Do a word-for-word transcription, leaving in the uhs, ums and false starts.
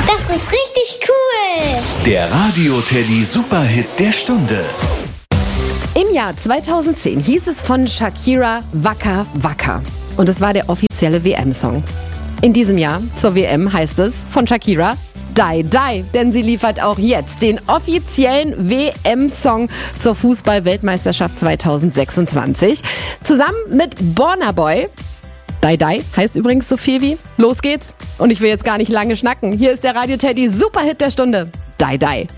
Das ist richtig cool. Der Radio Teddy Superhit der Stunde. Im Jahr zweitausendzehn hieß es von Shakira Waka Waka. Und es war der offizielle W M-Song. In diesem Jahr zur W M heißt es von Shakira Die Die, denn sie liefert auch jetzt den offiziellen W M-Song zur Fußball-Weltmeisterschaft zweitausendsechsundzwanzig. Zusammen mit Burna Boy. Die Die heißt übrigens so viel wie Los geht's. Und ich will jetzt gar nicht lange schnacken. Hier ist der Radio Teddy Superhit der Stunde. Die Die.